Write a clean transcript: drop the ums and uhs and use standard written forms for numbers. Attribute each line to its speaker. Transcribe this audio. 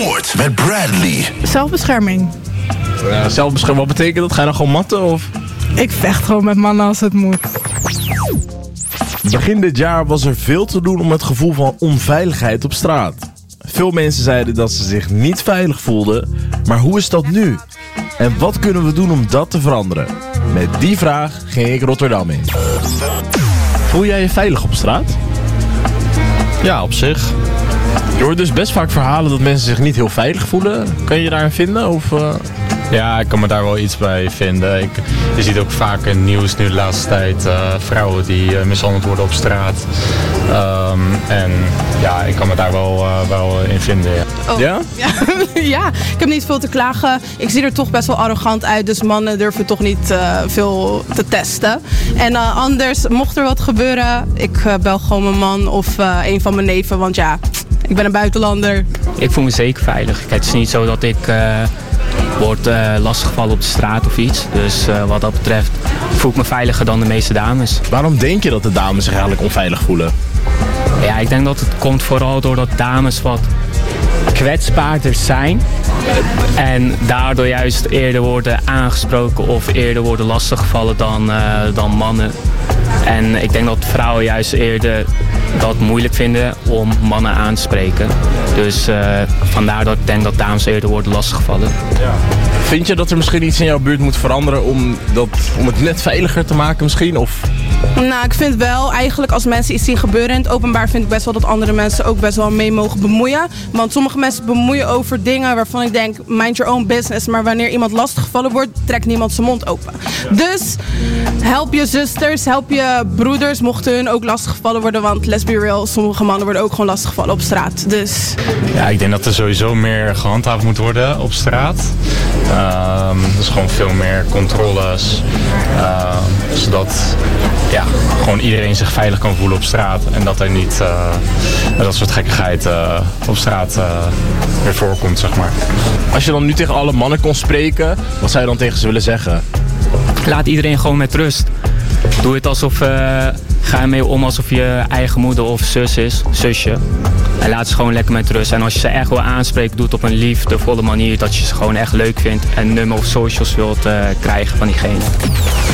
Speaker 1: Sport met Bradley.
Speaker 2: Zelfbescherming.
Speaker 3: Zelfbescherming, wat betekent dat? Ga je dan gewoon matten of?
Speaker 2: Ik vecht gewoon met mannen als het moet.
Speaker 3: Begin dit jaar was er veel te doen om het gevoel van onveiligheid op straat. Veel mensen zeiden dat ze zich niet veilig voelden, maar hoe is dat nu? En wat kunnen we doen om dat te veranderen? Met die vraag ging ik Rotterdam in. Voel jij je veilig op straat?
Speaker 4: Ja, op zich.
Speaker 3: Je hoort dus best vaak verhalen dat mensen zich niet heel veilig voelen. Kan je je daarin vinden? Of,
Speaker 4: Ja, ik kan me daar wel iets bij vinden. Je ziet ook vaak in nieuws nu de laatste tijd vrouwen die mishandeld worden op straat. En ja, ik kan me daar wel in vinden. Ja.
Speaker 2: Oh.
Speaker 3: Ja?
Speaker 2: Ja, ik heb niet veel te klagen. Ik zie er toch best wel arrogant uit, dus mannen durven toch niet veel te testen. En anders, mocht er wat gebeuren, ik bel gewoon mijn man of een van mijn neven, want ja, ik ben een buitenlander.
Speaker 5: Ik voel me zeker veilig. Kijk, het is niet zo dat ik word lastiggevallen op de straat of iets. Dus wat dat betreft voel ik me veiliger dan de meeste dames.
Speaker 3: Waarom denk je dat de dames zich eigenlijk onveilig voelen?
Speaker 5: Ja, ik denk dat het komt vooral doordat dames wat kwetsbaarder zijn. En daardoor juist eerder worden aangesproken of eerder worden lastiggevallen dan mannen. En ik denk dat vrouwen juist eerder dat moeilijk vinden om mannen aan te spreken. Dus vandaar dat ik denk dat dames eerder worden lastiggevallen.
Speaker 3: Ja. Vind je dat er misschien iets in jouw buurt moet veranderen om het net veiliger te maken misschien? Of?
Speaker 2: Nou, ik vind wel eigenlijk als mensen iets zien gebeuren in het openbaar, vind ik best wel dat andere mensen ook best wel mee mogen bemoeien. Want sommige mensen bemoeien over dingen waarvan ik denk, mind your own business. Maar wanneer iemand lastiggevallen wordt, trekt niemand zijn mond open. Dus help je zusters, help je broeders, mochten hun ook lastiggevallen worden. Want let's be real, sommige mannen worden ook gewoon lastiggevallen op straat. Dus
Speaker 4: Ja, ik denk dat er sowieso meer gehandhaafd moet worden op straat. Dus gewoon veel meer controles. Zodat gewoon iedereen zich veilig kan voelen op straat. En dat er niet dat soort gekkigheid op straat weer voorkomt, zeg maar.
Speaker 3: Als je dan nu tegen alle mannen kon spreken, wat zou je dan tegen ze willen zeggen?
Speaker 5: Laat iedereen gewoon met rust. Doe het ga ermee om alsof je eigen moeder of zusje. En laat ze gewoon lekker met rust. En als je ze echt wil aanspreken, doe het op een liefdevolle manier. Dat je ze gewoon echt leuk vindt en nummer of socials wilt krijgen van diegene.